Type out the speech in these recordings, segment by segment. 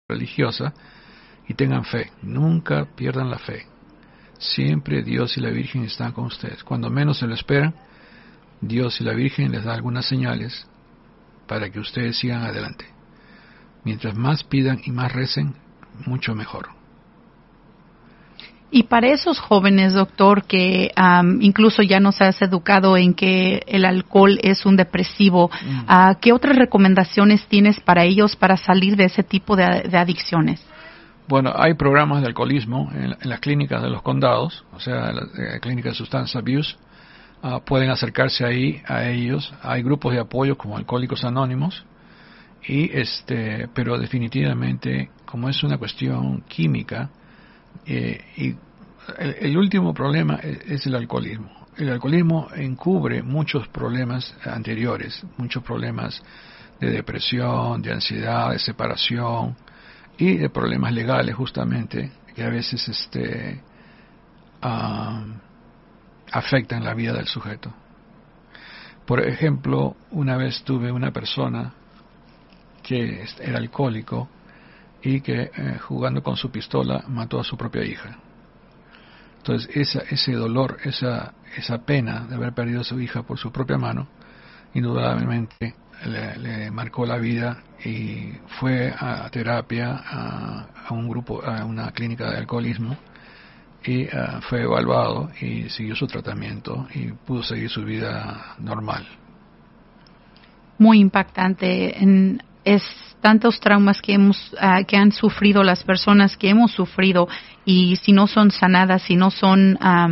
religiosa, y tengan fe. Nunca pierdan la fe. Siempre Dios y la Virgen están con ustedes. Cuando menos se lo esperan, Dios y la Virgen les da algunas señales para que ustedes sigan adelante. Mientras más pidan y más recen, mucho mejor. Y para esos jóvenes, doctor, que incluso ya nos has educado en que el alcohol es un depresivo, ¿qué otras recomendaciones tienes para ellos para salir de ese tipo de adicciones? Bueno, hay programas de alcoholismo en las clínicas de los condados, o sea, la clínica de substance abuse. Pueden acercarse ahí a ellos. Hay grupos de apoyo como Alcohólicos Anónimos, pero definitivamente, como es una cuestión química, y el último problema es el alcoholismo. El alcoholismo encubre muchos problemas anteriores, muchos problemas de depresión, de ansiedad, de separación y de problemas legales, justamente, que a veces afectan la vida del sujeto. Por ejemplo, una vez tuve una persona que era alcohólico y que jugando con su pistola mató a su propia hija. Entonces ese dolor, esa pena de haber perdido a su hija por su propia mano, indudablemente le marcó la vida, y fue a terapia, a una clínica de alcoholismo, y fue evaluado y siguió su tratamiento y pudo seguir su vida normal. Muy impactante. Es tantos traumas que han sufrido las personas que hemos sufrido, y si no son sanadas, si no son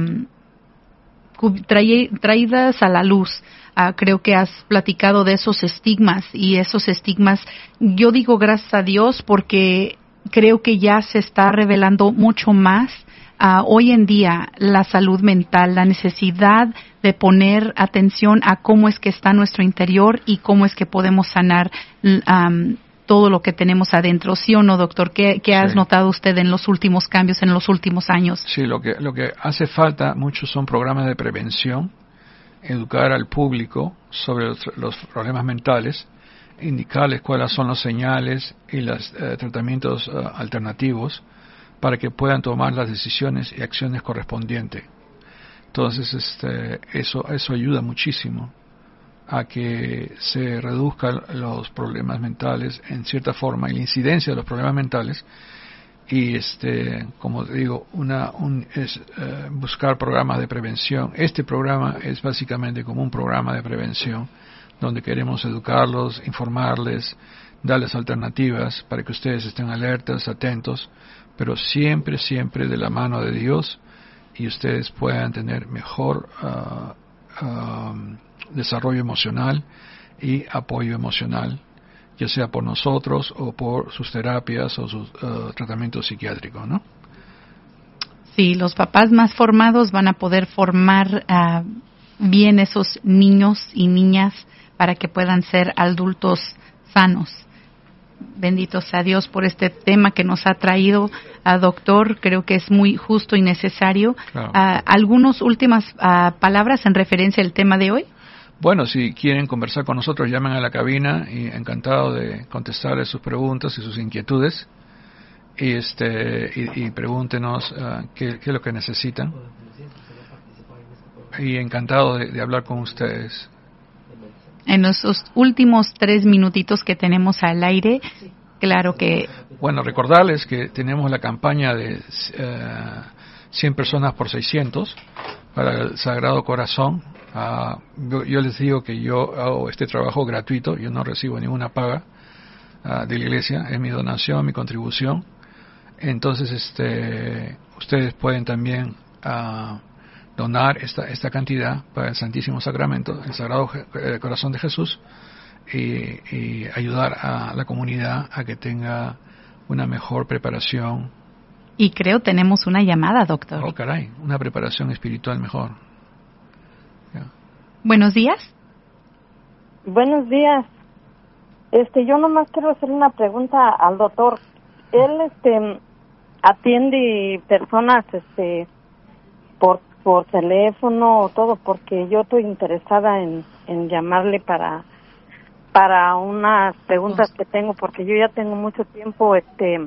traídas a la luz. Creo que has platicado de esos estigmas, y esos estigmas, yo digo gracias a Dios, porque creo que ya se está revelando mucho más hoy en día la salud mental, la necesidad de poner atención a cómo es que está nuestro interior y cómo es que podemos sanar todo lo que tenemos adentro. ¿Sí o no, doctor? ¿Qué has notado usted en los últimos cambios, en los últimos años? Sí, lo que hace falta muchos son programas de prevención, educar al público sobre los problemas mentales, indicarles cuáles son las señales y los tratamientos alternativos para que puedan tomar las decisiones y acciones correspondientes. Entonces, eso ayuda muchísimo a que se reduzcan los problemas mentales en cierta forma, y la incidencia de los problemas mentales. Y como digo, es buscar programas de prevención. Este programa es básicamente como un programa de prevención donde queremos educarlos, informarles, darles alternativas para que ustedes estén alertas, atentos, pero siempre de la mano de Dios, y ustedes puedan tener mejor desarrollo emocional y apoyo emocional, ya sea por nosotros o por sus terapias o sus tratamientos psiquiátricos, ¿no? Sí, los papás más formados van a poder formar bien esos niños y niñas para que puedan ser adultos sanos. Bendito sea Dios por este tema que nos ha traído, doctor. Creo que es muy justo y necesario. Claro. ¿Algunas últimas palabras en referencia al tema de hoy? Bueno, si quieren conversar con nosotros, llamen a la cabina, y encantado de contestarles sus preguntas y sus inquietudes, y pregúntenos qué es lo que necesitan, y encantado de hablar con ustedes. En esos últimos 3 minutitos que tenemos al aire, claro que... Bueno, recordarles que tenemos la campaña de 100 personas por 600 para el Sagrado Corazón. Yo les digo que yo hago este trabajo gratuito, yo no recibo ninguna paga de la iglesia, es mi donación, mi contribución. Entonces, ustedes pueden también donar esta cantidad para el Santísimo Sacramento, el Sagrado Corazón de Jesús, y ayudar a la comunidad a que tenga una mejor preparación. Y creo tenemos una llamada, doctor. Oh, caray, una preparación espiritual mejor. Yeah. Buenos días. Buenos días. Yo nomás quiero hacer una pregunta al doctor. Él atiende personas por teléfono o todo, porque yo estoy interesada en llamarle para unas preguntas que tengo, porque yo ya tengo mucho tiempo